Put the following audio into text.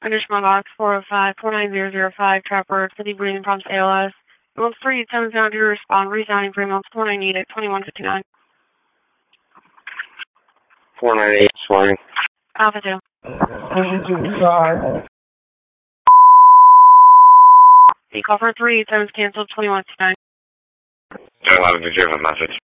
Under small box 405-49005, Trapper, City Breathing Pumps, ALS. Remote 3, 7 to respond, resounding for remote 498 at 2159. 498, swearing. Alpha 2. The call for 3, 7's canceled, 2159. 11, did you have a message?